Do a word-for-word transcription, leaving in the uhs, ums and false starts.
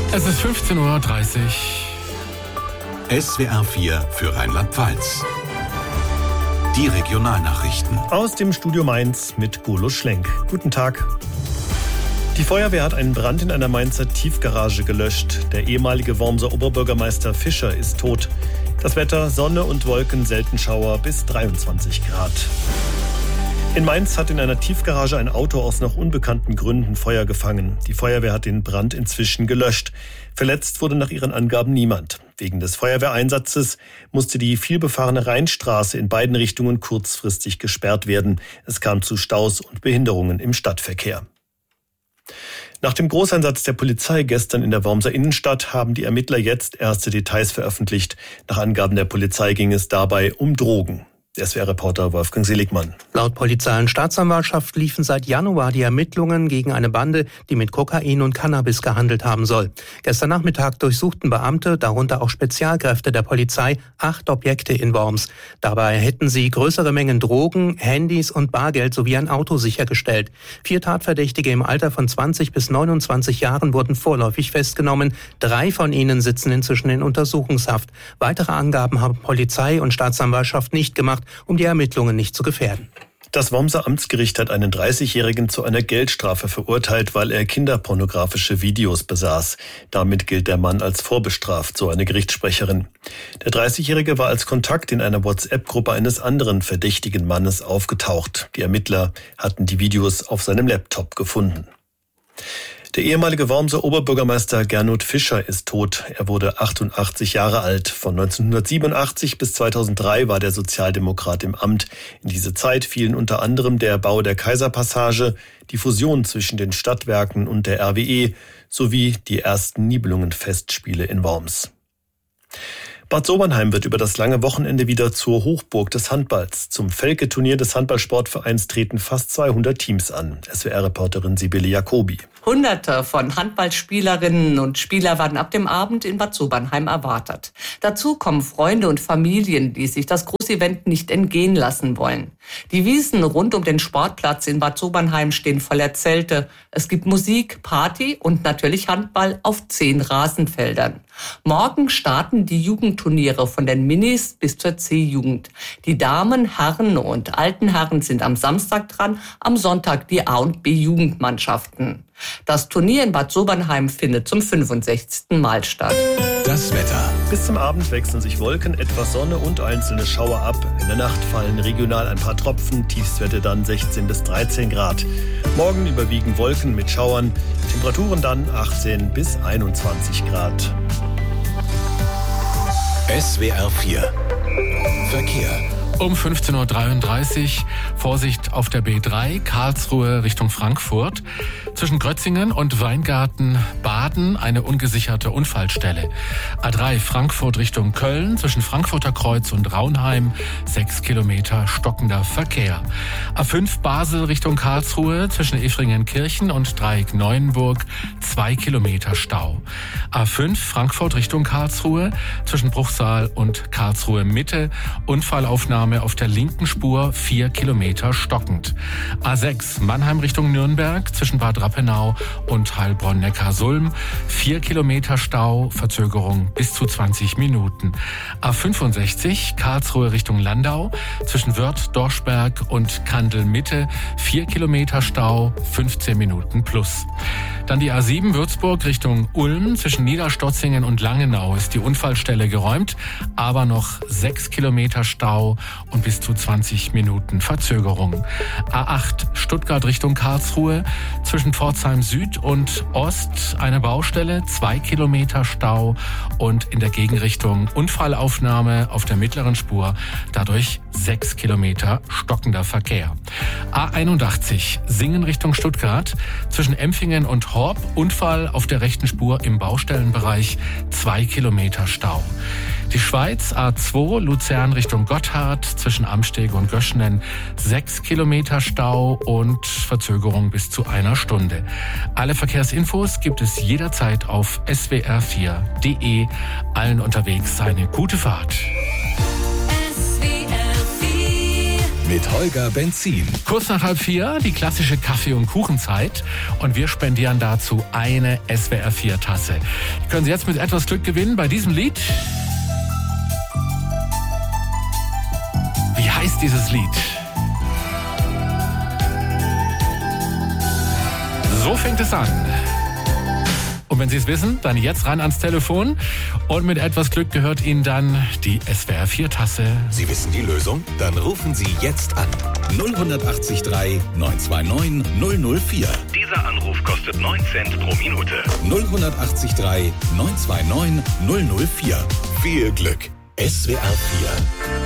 Es ist fünfzehn Uhr dreißig. S W R vier für Rheinland-Pfalz. Die Regionalnachrichten. Aus dem Studio Mainz mit Golo Schlenk. Guten Tag. Die Feuerwehr hat einen Brand in einer Mainzer Tiefgarage gelöscht. Der ehemalige Wormser Oberbürgermeister Fischer ist tot. Das Wetter: Sonne und Wolken, selten Schauer bis dreiundzwanzig Grad. In Mainz hat in einer Tiefgarage ein Auto aus noch unbekannten Gründen Feuer gefangen. Die Feuerwehr hat den Brand inzwischen gelöscht. Verletzt wurde nach ihren Angaben niemand. Wegen des Feuerwehreinsatzes musste die vielbefahrene Rheinstraße in beiden Richtungen kurzfristig gesperrt werden. Es kam zu Staus und Behinderungen im Stadtverkehr. Nach dem Großeinsatz der Polizei gestern in der Wormser Innenstadt haben die Ermittler jetzt erste Details veröffentlicht. Nach Angaben der Polizei ging es dabei um Drogen. Der S W R-Reporter Wolfgang Seligmann. Laut Polizei und Staatsanwaltschaft liefen seit Januar die Ermittlungen gegen eine Bande, die mit Kokain und Cannabis gehandelt haben soll. Gestern Nachmittag durchsuchten Beamte, darunter auch Spezialkräfte der Polizei, acht Objekte in Worms. Dabei hätten sie größere Mengen Drogen, Handys und Bargeld sowie ein Auto sichergestellt. Vier Tatverdächtige im Alter von zwanzig bis neunundzwanzig Jahren wurden vorläufig festgenommen. Drei von ihnen sitzen inzwischen in Untersuchungshaft. Weitere Angaben haben Polizei und Staatsanwaltschaft nicht gemacht, um die Ermittlungen nicht zu gefährden. Das Wormser Amtsgericht hat einen dreißigjährigen zu einer Geldstrafe verurteilt, weil er kinderpornografische Videos besaß. Damit gilt der Mann als vorbestraft, so eine Gerichtssprecherin. Der dreißigjährige war als Kontakt in einer WhatsApp-Gruppe eines anderen verdächtigen Mannes aufgetaucht. Die Ermittler hatten die Videos auf seinem Laptop gefunden. Der ehemalige Wormser Oberbürgermeister Gernot Fischer ist tot. Er wurde achtundachtzig Jahre alt. Von neunzehnhundertsiebenundachtzig bis zweitausenddrei war der Sozialdemokrat im Amt. In diese Zeit fielen unter anderem der Bau der Kaiserpassage, die Fusion zwischen den Stadtwerken und der R W E sowie die ersten Nibelungenfestspiele in Worms. Bad Sobernheim wird über das lange Wochenende wieder zur Hochburg des Handballs. Zum Velke-Turnier des Handballsportvereins treten fast zweihundert Teams an. S W R-Reporterin Sibylle Jacobi. Hunderte von Handballspielerinnen und Spielern werden ab dem Abend in Bad Sobernheim erwartet. Dazu kommen Freunde und Familien, die sich das Großevent nicht entgehen lassen wollen. Die Wiesen rund um den Sportplatz in Bad Sobernheim stehen voller Zelte. Es gibt Musik, Party und natürlich Handball auf zehn Rasenfeldern. Morgen starten die Jugendturniere von den Minis bis zur C-Jugend. Die Damen, Herren und alten Herren sind am Samstag dran, am Sonntag die A- und B-Jugendmannschaften. Das Turnier in Bad Sobernheim findet zum fünfundsechzigsten Mal statt. Das Wetter. Bis zum Abend wechseln sich Wolken, etwas Sonne und einzelne Schauer ab. In der Nacht fallen regional ein paar Tropfen, Tiefstwerte dann sechzehn bis dreizehn Grad. Morgen überwiegen Wolken mit Schauern, Temperaturen dann achtzehn bis einundzwanzig Grad. S W R vier. Verkehr. Um fünfzehn Uhr dreiunddreißig, Vorsicht auf der B drei, Karlsruhe Richtung Frankfurt. Zwischen Grötzingen und Weingarten-Baden eine ungesicherte Unfallstelle. A drei, Frankfurt Richtung Köln, zwischen Frankfurter Kreuz und Raunheim, sechs Kilometer stockender Verkehr. A fünf, Basel Richtung Karlsruhe, zwischen Efringen-Kirchen und Dreieck-Neuenburg, zwei Kilometer Stau. A fünf, Frankfurt Richtung Karlsruhe, zwischen Bruchsal und Karlsruhe Mitte, Unfallaufnahme auf der linken Spur, vier Kilometer stockend. A sechs, Mannheim Richtung Nürnberg, zwischen Bad Rappenau und Heilbronn-Neckarsulm, vier Kilometer Stau, Verzögerung bis zu zwanzig Minuten. A fünfundsechzig, Karlsruhe Richtung Landau, zwischen Wörth, Dorschberg und Kandel-Mitte, vier Kilometer Stau, fünfzehn Minuten plus. Dann die A sieben, Würzburg Richtung Ulm, zwischen Niederstotzingen und Langenau ist die Unfallstelle geräumt, aber noch sechs Kilometer Stau und bis zu zwanzig Minuten Verzögerung. A acht, Stuttgart Richtung Karlsruhe, zwischen Pforzheim Süd und Ost eine Baustelle, zwei Kilometer Stau und in der Gegenrichtung Unfallaufnahme auf der mittleren Spur, dadurch sechs Kilometer stockender Verkehr. A einundachtzig, Singen Richtung Stuttgart, zwischen Empfingen und Horb, Unfall auf der rechten Spur im Baustellenbereich, zwei Kilometer Stau. Die Schweiz, A zwei, Luzern Richtung Gotthard, zwischen Amsteg und Göschenen, sechs Kilometer Stau und Verzögerung bis zu einer Stunde. Alle Verkehrsinfos gibt es jederzeit auf S W R vier punkt de. Allen unterwegs eine gute Fahrt. S W R vier mit Holger Benzin. Kurz nach halb vier, die klassische Kaffee- und Kuchenzeit. Und wir spendieren dazu eine S W R vier Tasse. Die können Sie jetzt mit etwas Glück gewinnen bei diesem Lied. Wie heißt dieses Lied? So fängt es an. Und wenn Sie es wissen, dann jetzt ran ans Telefon. Und mit etwas Glück gehört Ihnen dann die S W R vier Tasse. Sie wissen die Lösung? Dann rufen Sie jetzt an. null acht drei neun zwei neun null null vier. Dieser Anruf kostet neun Cent pro Minute. null acht drei neun zwei neun null null vier. Viel Glück. S W R vier.